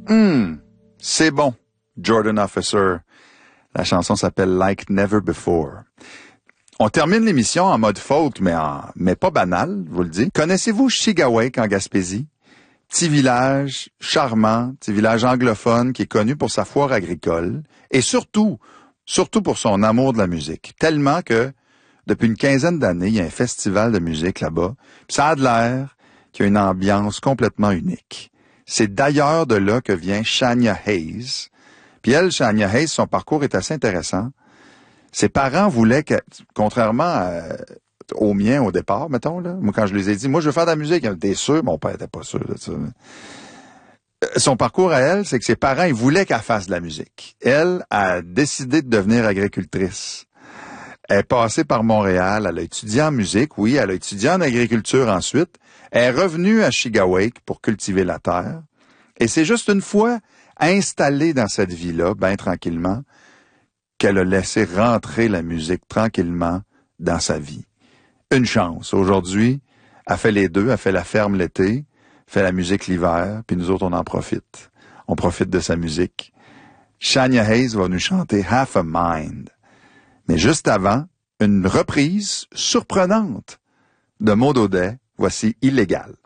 C'est bon, Jordan Officer. La chanson s'appelle Like Never Before. On termine l'émission en mode folk, mais pas banal, je vous le dis. Connaissez-vous Chigawake en Gaspésie? Petit village charmant, petit village anglophone qui est connu pour sa foire agricole et surtout pour son amour de la musique. Tellement que depuis une quinzaine d'années, il y a un festival de musique là-bas. Puis ça a de l'air qu'il y a une ambiance complètement unique. C'est d'ailleurs de là que vient Shania Hayes. Puis elle, Shania Hayes, son parcours est assez intéressant. Ses parents voulaient que, contrairement au mien au départ, mettons, là, moi quand je les ai dit, moi je veux faire de la musique, t'es sûr? Mon père était pas sûr de ça. Son parcours à elle, c'est que ses parents, ils voulaient qu'elle fasse de la musique. Elle a décidé de devenir agricultrice. Elle est passée par Montréal, elle a étudié en musique, oui, elle a étudié en agriculture ensuite. Elle est revenue à Chigawake pour cultiver la terre. Et c'est juste une fois installée dans cette vie-là, bien tranquillement, qu'elle a laissé rentrer la musique tranquillement dans sa vie. Une chance. Aujourd'hui, elle fait les deux, elle fait la ferme l'été, fait la musique l'hiver, puis nous autres, on en profite. On profite de sa musique. Shania Hayes va nous chanter Half a Mind. Mais juste avant, une reprise surprenante de Maud Audet, voici Illégal.